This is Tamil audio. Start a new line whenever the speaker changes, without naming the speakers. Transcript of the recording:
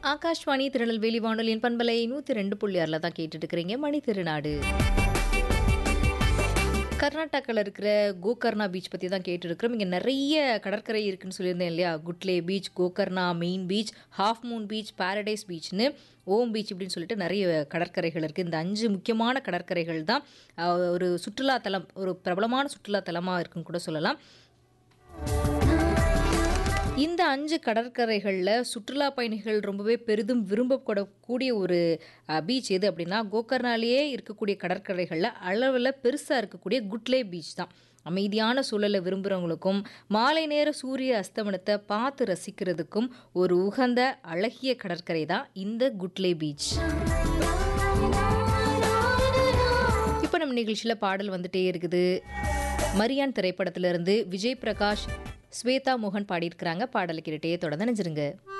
ஆகாஷ்வாணி திருநெல்வேலி வானொலியின் பண்பலை 102.6 தான் கேட்டுட்டு இருக்கிறீங்க. மணி திருநாடு கர்நாடகாவில் இருக்கிற கோகர்ணா பீச் பற்றி தான் கேட்டுருக்கிறோம். இங்கே நிறைய கடற்கரை இருக்குன்னு சொல்லியிருந்தேன் இல்லையா? குட்லே beach, Gokarna main beach, half Moon beach, Paradise பீச்னு, ஓம் பீச் இப்படின்னு சொல்லிட்டு நிறைய கடற்கரைகள் இருக்குது. இந்த 5 முக்கியமான கடற்கரைகள் தான் ஒரு சுற்றுலாத்தலம், ஒரு பிரபலமான சுற்றுலாத்தலமாக இருக்குன்னு கூட சொல்லலாம். இந்த 5 கடற்கரைகளில் சுற்றுலா பயணிகள் ரொம்பவே பெரிதும் விரும்பப்படக்கூடிய ஒரு பீச் எது அப்படின்னா, கோகர்ணாலேயே இருக்கக்கூடிய கடற்கரைகளில் அளவில் பெருசாக இருக்கக்கூடிய குட்லே பீச் தான். அமைதியான சூழலை விரும்புகிறவங்களுக்கும் மாலை நேர சூரிய அஸ்தமனத்தை பார்த்து ரசிக்கிறதுக்கும் ஒரு உகந்த அழகிய கடற்கரை தான் இந்த குட்லே பீச். இப்போ நம்ம நிகழ்ச்சியில் பாடல் வந்துட்டே இருக்குது. மரியான் திரைப்படத்திலிருந்து விஜய் பிரகாஷ், ஸ்வேதா மோகன் பாடியிருக்கிறாங்க. பாடலை கேட்டுட்டே தொடர்ந்து நினைச்சிருங்க.